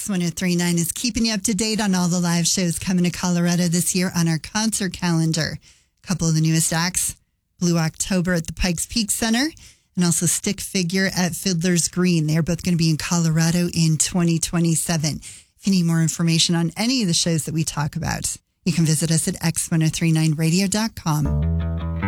X1039 is keeping you up to date on all the live shows coming to Colorado this year on our concert calendar. A couple of the newest acts, Blue October at the Pikes Peak Center and also Stick Figure at Fiddler's Green. They're both going to be in Colorado in 2027. If you need more information on any of the shows that we talk about, you can visit us at x1039radio.com.